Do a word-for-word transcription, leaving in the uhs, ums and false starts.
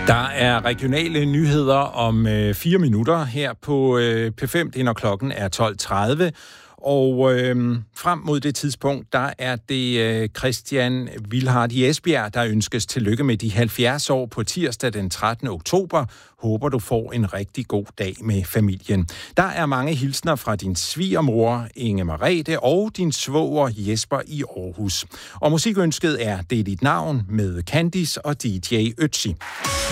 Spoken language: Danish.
Der er regionale nyheder om øh, fire minutter her på øh, P fem, det er når klokken er tolv tredive. Og øh, frem mod det tidspunkt, der er det øh, Christian Vilhard i Esbjerg, der ønskes tillykke med de halvfjerds år på tirsdag den trettende oktober. Håber du får en rigtig god dag med familien. Der er mange hilsner fra din svigermor Inge Merete og din svoger Jesper i Aarhus. Og musikønsket er Det er dit navn med Candice og D J Ötzi.